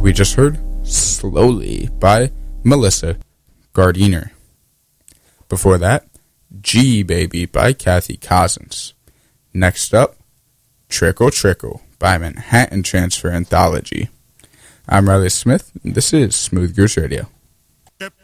We just heard Slowly by Melissa Gardiner. Before that, G Baby by Kathy Cousins. Next up, Trickle Trickle by Manhattan Transfer Anthology. I'm Riley Smith, and this is Smooth Grooves Radio.